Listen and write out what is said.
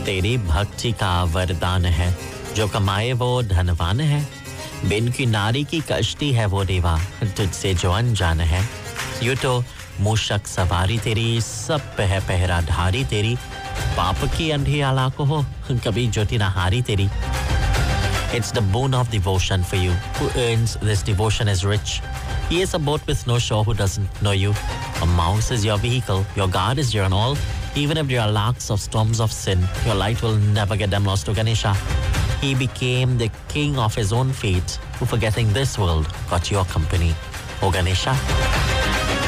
तेरी भक्ति का वरदान है जो कमाए वो धनवान है बिन की नारी की कश्ती है वो देवा तुझसे जो अनजान है यूं तो मूषक सवारी तेरी सब पे है पहराधारी तेरी पाप की अंधी आला को हो कभी ज्योति न हारी तेरी It's the boon of devotion for you. Who earns this devotion is rich. He is a boat with no shore who doesn't know you. A mouse is your vehicle. Your God is your all. Even if there are lakhs of storms of sin, your light will never get them lost to Ganesha. He became the king of his own fate, who forgetting this world got your company. O Ganesha.